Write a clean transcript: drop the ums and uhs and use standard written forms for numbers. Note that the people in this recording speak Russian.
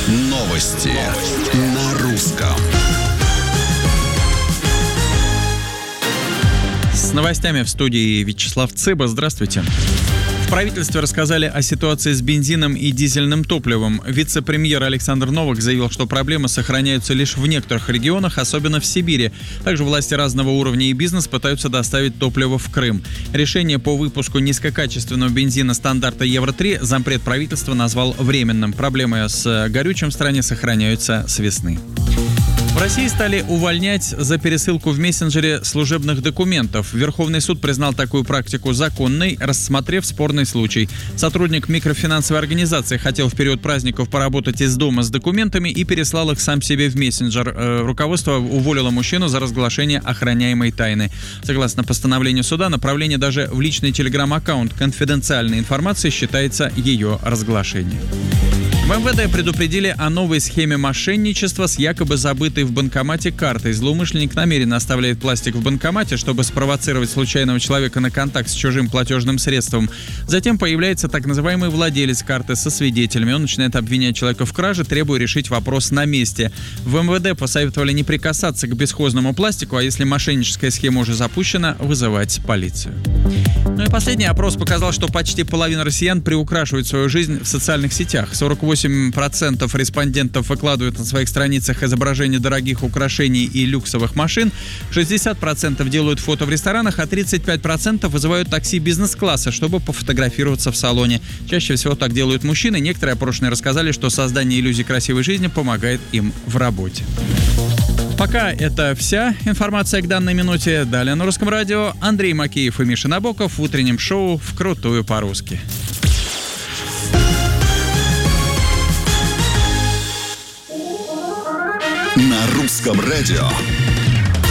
Новости на русском. С новостями в студии Вячеслав Цыба. Здравствуйте. В правительстве рассказали о ситуации с бензином и дизельным топливом. Вице-премьер Александр Новак заявил, что проблемы сохраняются лишь в некоторых регионах, особенно в Сибири. Также власти разного уровня и бизнес пытаются доставить топливо в Крым. Решение по выпуску низкокачественного бензина стандарта Евро-3 зампред правительства назвал временным. Проблемы с горючим в стране сохраняются с весны. В России стали увольнять за пересылку в мессенджере служебных документов. Верховный суд признал такую практику законной, рассмотрев спорный случай. Сотрудник микрофинансовой организации хотел в период праздников поработать из дома с документами и переслал их сам себе в мессенджер. Руководство уволило мужчину за разглашение охраняемой тайны. Согласно постановлению суда, направление даже в личный телеграм-аккаунт конфиденциальной информации считается ее разглашением. В МВД предупредили о новой схеме мошенничества с якобы забытой в банкомате картой. Злоумышленник намеренно оставляет пластик в банкомате, чтобы спровоцировать случайного человека на контакт с чужим платежным средством. Затем появляется так называемый владелец карты со свидетелями. Он начинает обвинять человека в краже, требуя решить вопрос на месте. В МВД посоветовали не прикасаться к бесхозному пластику, а если мошенническая схема уже запущена, вызывать полицию. Ну и последний опрос показал, что почти половина россиян приукрашивают свою жизнь в социальных сетях. 48% респондентов выкладывают на своих страницах изображения дорогих украшений и люксовых машин, 60% делают фото в ресторанах, а 35% вызывают такси бизнес-класса, чтобы пофотографироваться в салоне. Чаще всего так делают мужчины. Некоторые опрошенные рассказали, что создание иллюзий красивой жизни помогает им в работе. Пока это вся информация к данной минуте. Далее на Русском радио Андрей Макеев и Миша Набоков в утреннем шоу «Вкрутую по-русски». На Русском радио